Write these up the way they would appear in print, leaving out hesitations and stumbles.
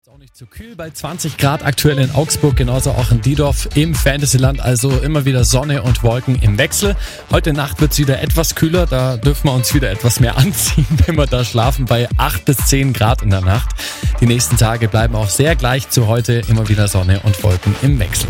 Ist auch nicht zu kühl bei 20 Grad aktuell in Augsburg, genauso auch in Diedorf im Fantasyland, also immer wieder Sonne und Wolken im Wechsel. Heute Nacht wird es wieder etwas kühler, da dürfen wir uns wieder etwas mehr anziehen, wenn wir da schlafen, bei 8 bis 10 Grad in der Nacht. Die nächsten Tage bleiben auch sehr gleich zu heute, immer wieder Sonne und Wolken im Wechsel.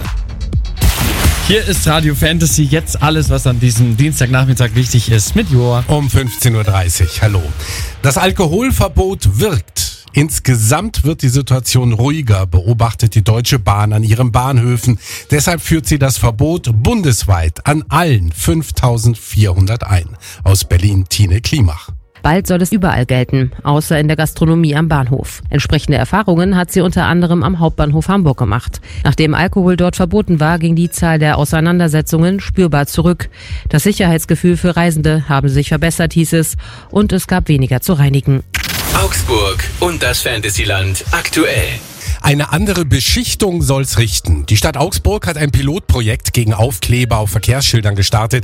Hier ist Radio Fantasy, jetzt alles, was an diesem Dienstagnachmittag wichtig ist, mit Joa. Um 15.30 Uhr, hallo. Das Alkoholverbot wirkt. Insgesamt wird die Situation ruhiger, beobachtet die Deutsche Bahn an ihren Bahnhöfen. Deshalb führt sie das Verbot bundesweit an allen 5.400 ein. Aus Berlin Tine Klimach. Bald soll es überall gelten, außer in der Gastronomie am Bahnhof. Entsprechende Erfahrungen hat sie unter anderem am Hauptbahnhof Hamburg gemacht. Nachdem Alkohol dort verboten war, ging die Zahl der Auseinandersetzungen spürbar zurück. Das Sicherheitsgefühl für Reisende habe sich verbessert, hieß es, und es gab weniger zu reinigen. Augsburg und das Fantasyland aktuell. Eine andere Beschichtung soll's richten. Die Stadt Augsburg hat ein Pilotprojekt gegen Aufkleber auf Verkehrsschildern gestartet.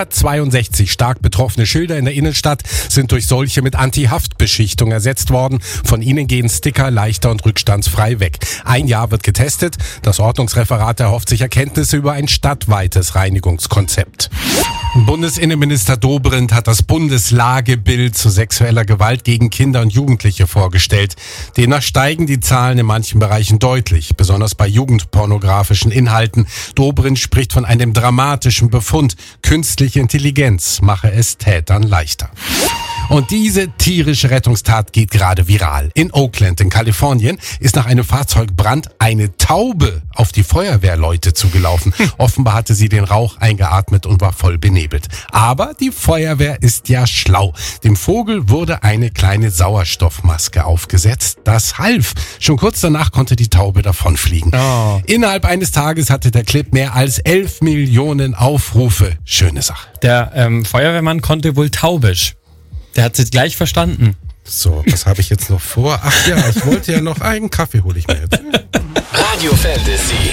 162 stark betroffene Schilder in der Innenstadt sind durch solche mit Anti-Haft-Beschichtung ersetzt worden. Von ihnen gehen Sticker leichter und rückstandsfrei weg. Ein Jahr wird getestet. Das Ordnungsreferat erhofft sich Erkenntnisse über ein stadtweites Reinigungskonzept. Bundesinnenminister Dobrindt hat das Bundeslagebild zu sexueller Gewalt gegen Kinder und Jugendliche vorgestellt. Demnach steigen die Zahlen in manchen Bereichen deutlich, besonders bei jugendpornografischen Inhalten. Dobrindt spricht von einem dramatischen Befund. Künstliche Intelligenz mache es Tätern leichter. Und diese tierische Rettungstat geht gerade viral. In Oakland in Kalifornien ist nach einem Fahrzeugbrand eine Taube auf die Feuerwehrleute zugelaufen. Offenbar hatte sie den Rauch eingeatmet und war voll benebelt. Aber die Feuerwehr ist ja schlau. Dem Vogel wurde eine kleine Sauerstoffmaske aufgesetzt. Das half. Schon kurz danach konnte die Taube davonfliegen. Oh. Innerhalb eines Tages hatte der Clip mehr als 11 Millionen Aufrufe. Schöne Sache. Der Feuerwehrmann konnte wohl Taubisch. Der hat es gleich verstanden. So, was habe ich jetzt noch vor? Ach ja, ich wollte ja noch einen Kaffee, hole ich mir jetzt. Radio Fantasy.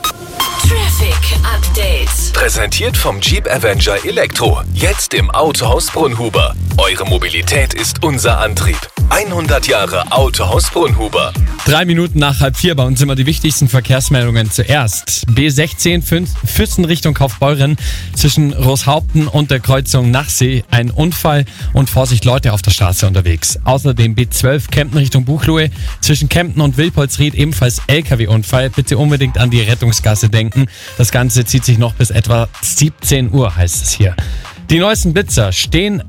Traffic Update. Präsentiert vom Jeep Avenger Elektro. Jetzt im Autohaus Brunhuber. Eure Mobilität ist unser Antrieb. 100 Jahre Autohaus Brunhuber. 3 Minuten nach 3:30 bei uns immer die wichtigsten Verkehrsmeldungen zuerst. B16 Füssen Richtung Kaufbeuren zwischen Roßhaupten und der Kreuzung Nachsee. Ein Unfall und Vorsicht, Leute auf der Straße unterwegs. Außerdem B12 Kempten Richtung Buchloe zwischen Kempten und Wilpolsried ebenfalls LKW-Unfall. Bitte unbedingt an die Rettungsgasse denken. Das Ganze zieht sich noch bis etwa 17 Uhr, heißt es hier. Die neuesten Blitzer stehen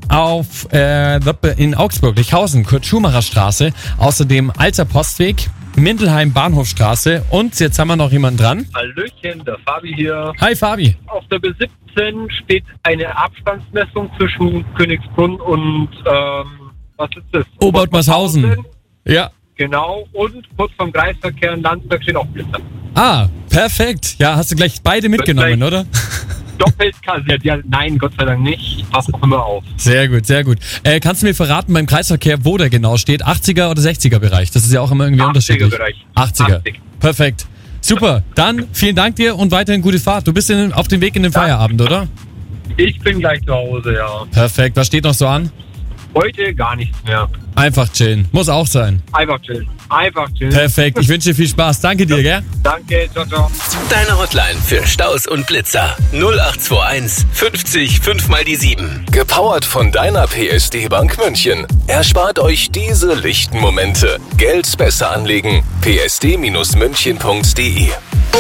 in Augsburg, Lichhausen, Kurt-Schumacher-Straße, außerdem Alter Postweg, Mindelheim, Bahnhofstraße und jetzt haben wir noch jemanden dran. Hallöchen, der Fabi hier. Hi Fabi. Auf der B17 steht eine Abstandsmessung zwischen Königsbrunn und, was ist das? Obertmarshausen. Ja. Genau, und kurz vom Kreisverkehr in Landsberg steht auch Blitzer. Ah, perfekt. Ja, hast du gleich beide mitgenommen, oder? Doppelt kassiert, ja, nein, Gott sei Dank nicht. Pass auch immer auf. Sehr gut, sehr gut. Kannst du mir verraten beim Kreisverkehr, wo der genau steht? 80er oder 60er Bereich? Das ist ja auch immer irgendwie 80er unterschiedlich. Bereich. 80er. 80. Perfekt. Super. Dann vielen Dank dir und weiterhin gute Fahrt. Du bist auf dem Weg in den Feierabend, oder? Ich bin gleich zu Hause, ja. Perfekt. Was steht noch so an? Heute gar nichts mehr. Einfach chillen. Muss auch sein. Einfach chillen. Einfach chillen. Perfekt. Ich wünsche dir viel Spaß. Danke dir, gell? Danke, ciao, ciao. Deine Hotline für Staus und Blitzer. 0821 50 5 mal die 7. Gepowert von deiner PSD Bank München. Erspart euch diese lichten Momente. Geld besser anlegen. psd-münchen.de